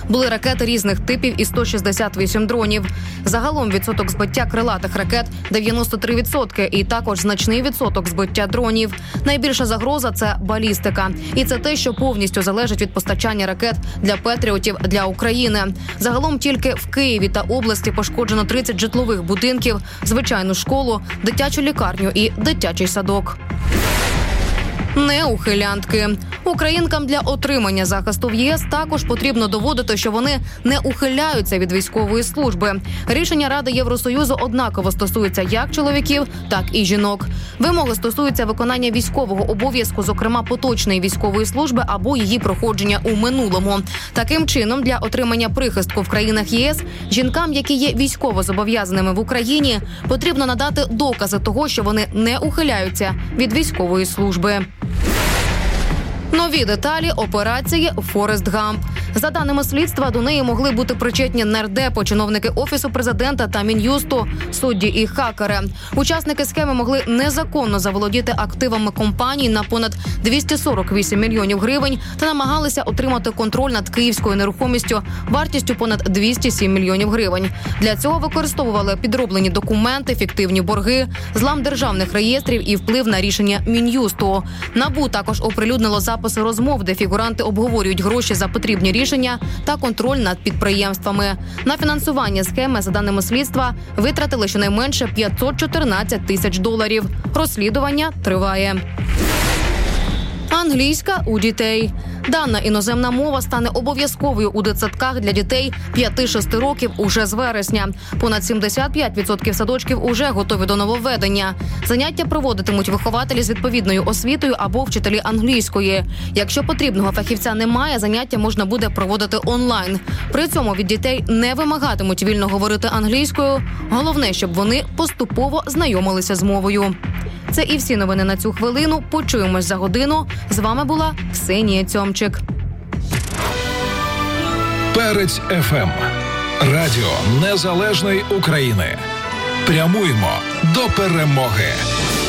були ракети різних типів і 168 дронів. Загалом відсоток збиття крилатих ракет – 93%, і також значний відсоток збиття дронів. Найбільша загроза – це балістика. І це те, що повністю залежить від постачання ракет для «Петріотів» для України. Загалом тільки в Києві та області пошкоджено 30 житлових будинків, звичайну школу, дитячу лікарню і дитячий садок. Не ухилянтки. Українкам для отримання захисту в ЄС також потрібно доводити, що вони не ухиляються від військової служби. Рішення Ради Євросоюзу однаково стосується як чоловіків, так і жінок. Вимоги стосуються виконання військового обов'язку, зокрема поточної військової служби або її проходження у минулому. Таким чином, для отримання прихистку в країнах ЄС жінкам, які є військово зобов'язаними в Україні, потрібно надати докази того, що вони не ухиляються від військової служби. Нові деталі операції «Форест Гамп». За даними слідства, до неї могли бути причетні нардепи, чиновники Офісу президента та Мін'юсту, судді і хакери. Учасники схеми могли незаконно заволодіти активами компаній на понад 248 мільйонів гривень та намагалися отримати контроль над київською нерухомістю вартістю понад 207 мільйонів гривень. Для цього використовували підроблені документи, фіктивні борги, злам державних реєстрів і вплив на рішення Мін'юсту. НАБУ також оприлюднило записи розмов, де фігуранти обговорюють гроші за потрібні рішення та контроль над підприємствами. На фінансування схеми, за даними слідства, витратили щонайменше 514 тисяч доларів. Розслідування триває. Англійська у дітей. Дана іноземна мова стане обов'язковою у дитсадках для дітей 5-6 років уже з вересня. Понад 75% садочків уже готові до нововведення. Заняття проводитимуть вихователі з відповідною освітою або вчителі англійської. Якщо потрібного фахівця немає, заняття можна буде проводити онлайн. При цьому від дітей не вимагатимуть вільно говорити англійською. Головне, щоб вони поступово знайомилися з мовою. Це і всі новини на цю хвилину. Почуємось за годину. З вами була Ксенія Цьомчик. Перець ФМ. Радіо Незалежної України. Прямуємо до перемоги.